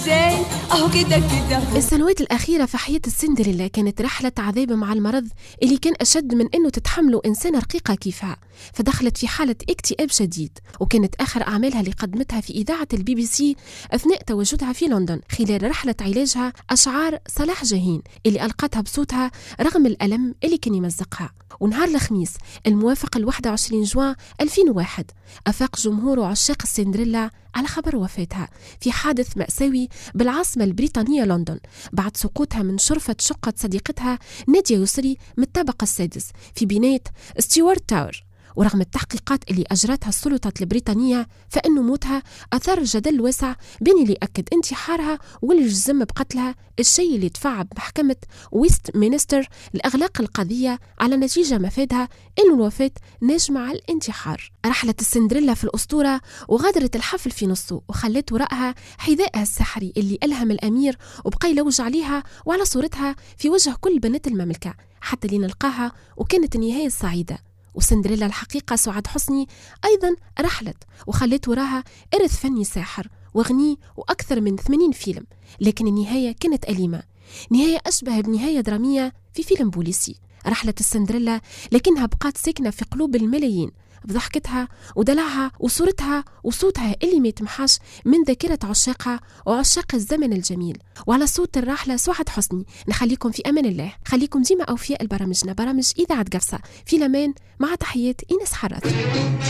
زين اهو كده كده. السنوات الأخيرة في حياة السندريلا كانت رحلة عذاب مع المرض اللي كان أشد من أنه تتحمله إنسانة رقيقة كيفها، فدخلت في حالة اكتئاب شديد. وكانت آخر أعمالها اللي قدمتها في إذاعة BBC أثناء تواجدها في لندن خلال رحلة علاجها أشعار صلاح جاهين اللي ألقتها بصوتها رغم الألم اللي كان يمزقها. ونهار الخميس الموافق 21 جوان 2001 أفاق جمهور وعشاق السندريلا على خبر وفاتها في حادث مأساوي بالعاصمة البريطانية لندن بعد سقوطها من شرفة شقة صديقتها نادية يسري من الطابق السادس في بناية ستيوارت تاور. ورغم التحقيقات اللي أجرتها السلطات البريطانية فإن موتها أثار جدل واسع بين اللي أكد انتحارها واللي جزم بقتلها، الشيء اللي دفع بمحكمة ويست مينستر لإغلاق القضية على نتيجة مفادها إنه الوفاة ناجمة على الانتحار. رحلة السندريلا في الأسطورة وغادرت الحفل في نصه وخلت وراءها حذائها السحري اللي ألهم الأمير وبقى يلوج عليها وعلى صورتها في وجه كل بنات المملكة حتى اللي نلقاها. وكانت النهاية السعيدة. وسندريلا الحقيقة سعاد حسني أيضا رحلت وخلت وراها إرث فني ساحر وغني وأكثر من 80 فيلم، لكن النهاية كانت أليمة، نهاية أشبه بنهاية درامية في فيلم بوليسي. رحلة السندريلا لكنها بقات ساكنة في قلوب الملايين بضحكتها ودلعها وصورتها وصوتها اللي ما يتمحاش من ذاكرة عشاقها وعشاق الزمن الجميل. وعلى صوت الراحلة سعاد حسني نخليكم في أمان الله، خليكم ديما أوفياء لبرامجنا، برامج إذاعة قفصة. في الأمان، مع تحيات إيناس حرات.